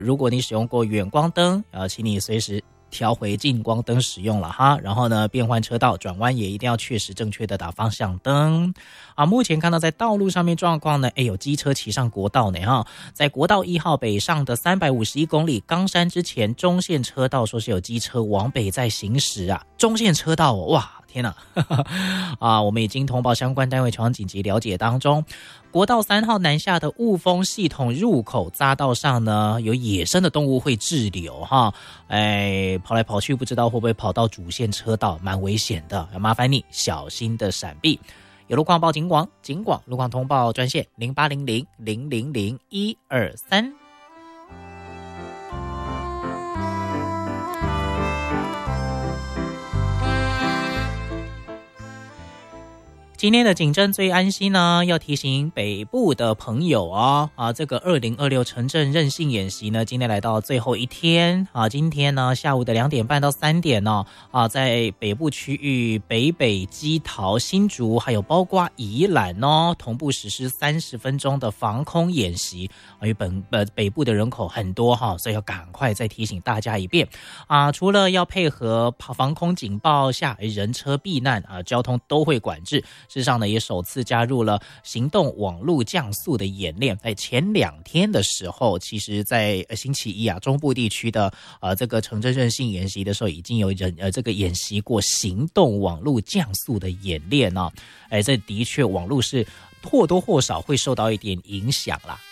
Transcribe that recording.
如果你使用过远光灯，请你随时调回近光灯使用了哈，然后呢，变换车道转弯也一定要确实正确的打方向灯啊。目前看到在道路上面状况呢，有机车骑上国道呢哈，在国道1号北上的351公里冈山之前中线车道说是有机车往北在行驶啊，中线车道哇。天哪，我们已经通报相关单位前往紧急了解当中。国道3号南下的雾峰系统入口匝道上呢，有野生的动物会滞留哈，跑来跑去，不知道会不会跑到主线车道，蛮危险的，麻烦你小心的闪避。有路况报警广路况通报专线0800000123。今天的警政最安心呢，要提醒北部的朋友这个2026城镇韧性演习呢，今天来到最后一天今天呢下午的2点半到3点在北部区域北基桃、新竹还有包括宜兰同步实施30分钟的防空演习，因为北部的人口很多所以要赶快再提醒大家一遍除了要配合防空警报下人车避难交通都会管制。事实上呢，也首次加入了行动网络降速的演练。在前2天的时候，其实在星期一中部地区的这个城镇韧性演习的时候，已经有这个演习过行动网络降速的演练这的确网络是或多或少会受到一点影响啦。